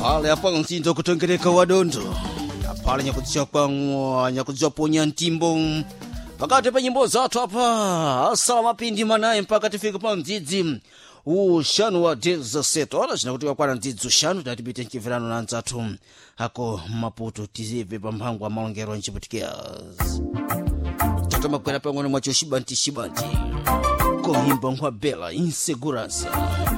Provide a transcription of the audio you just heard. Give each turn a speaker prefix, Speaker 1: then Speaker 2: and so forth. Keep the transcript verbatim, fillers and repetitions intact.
Speaker 1: pale apa nsinzo kutengereka wadondo pale nyakudzwa kwa nyakudzwa ponya ntimbo pakati pa nyimbo zathu apa asala mapindi manayi mpaka tifika pa mdzidzi ushanu wa dezesete ora chinakuti kwa mdzidzi ushanu tatipite nchivirano na nzathu ako Maputo tizive pamphangwa malongero nchiputikias tatoma kwera pang'ono mwacho shibanti shibanti kohimba nkwa bela insegurança